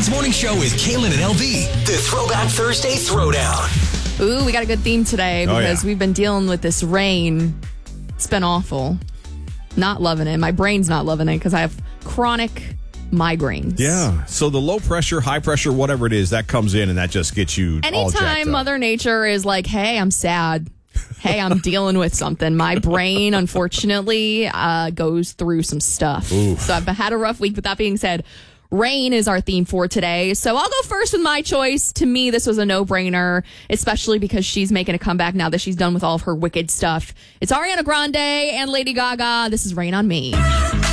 Kids Morning Show with Kaylin and LV. The Throwback Thursday Throwdown. Ooh, we got a good theme today because yeah. we've been dealing with this rain. It's been awful. Not loving it. My brain's not loving it because I have chronic migraines. Yeah. So the low pressure, high pressure, whatever it is, that comes in and that just gets you all jacked Anytime up. Mother Nature is like, hey, I'm sad. Hey, I'm dealing with something. My brain, unfortunately, goes through some stuff. Oof. So I've had a rough week. With that being said, rain is our theme for today. So I'll go first with my choice. To me, this was a no-brainer, especially because she's making a comeback now that she's done with all of her Wicked stuff. It's Ariana Grande and Lady Gaga. This is Rain on Me.